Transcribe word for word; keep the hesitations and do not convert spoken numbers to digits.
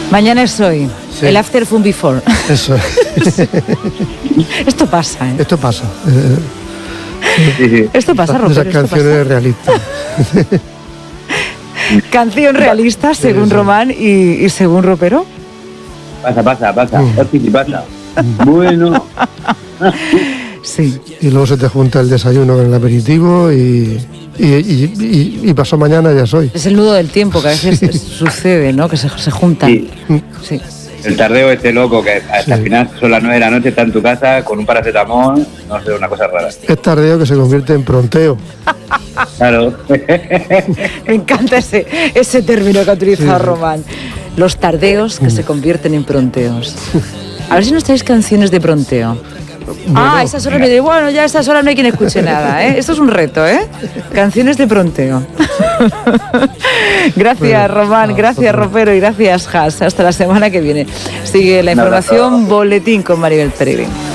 Mañana es hoy. Sí. El after fue un before. Eso. Esto pasa, ¿eh? Esto pasa. Sí, sí. Esto pasa, Ropero. Esas canciones realistas. Canción realista, según Román y, y según Ropero. Pasa, pasa, pasa. Mm. Sí, pasa. Bueno. Sí. Y luego se te junta el desayuno con el aperitivo y, y, y, y, y pasó mañana ya soy. Es el nudo del tiempo que a veces sí. sucede, ¿no? Que se, se juntan. Sí. Sí. El tardeo este loco que hasta sí. el final son las nueve de la noche, está en tu casa con un paracetamol, no sé, una cosa rara. Es tardeo que se convierte en pronteo. Claro. Me encanta ese, ese término que ha utilizado sí. Román. Los tardeos que mm. se convierten en pronteos. A ver si nos traéis canciones de pronteo. Bueno, ah, a esas horas me digo, bueno, ya a esas horas no hay quien escuche nada, ¿eh? Esto es un reto, ¿eh? Canciones de pronteo. Gracias, Román, gracias, Ropero, y gracias, Has. Hasta la semana que viene. Sigue la información, boletín con Maribel Peregrín.